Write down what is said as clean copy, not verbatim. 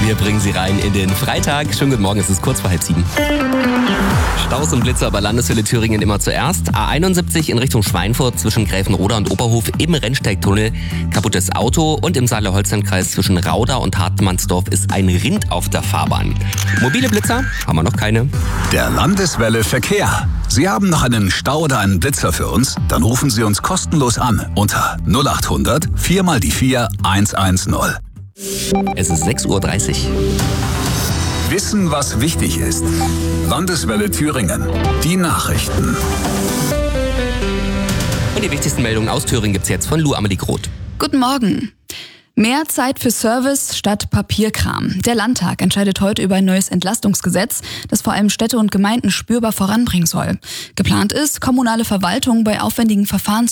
Wir bringen Sie rein in den Freitag. Schönen guten Morgen, es ist kurz vor 6:30. Staus und Blitzer bei Landeshölle Thüringen immer zuerst. A71 in Richtung Schweinfurt zwischen Gräfenroda und Oberhof im Rennsteigtunnel. Kaputtes Auto und im Saale-Holstein-Kreis zwischen Rauda und Hartmannsdorf ist ein Rind auf der Fahrbahn. Mobile Blitzer haben wir noch keine. Der Landeswelle Verkehr. Sie haben noch einen Stau oder einen Blitzer für uns? Dann rufen Sie uns kostenlos an unter 0800 4 mal die 4 110. Es ist 6:30 Uhr. Wissen, was wichtig ist. Landeswelle Thüringen. Die Nachrichten. Und die wichtigsten Meldungen aus Thüringen gibt's jetzt von Lou Amelie Groth. Guten Morgen. Mehr Zeit für Service statt Papierkram. Der Landtag entscheidet heute über ein neues Entlastungsgesetz, das vor allem Städte und Gemeinden spürbar voranbringen soll. Geplant ist, kommunale Verwaltung bei aufwendigen Verfahren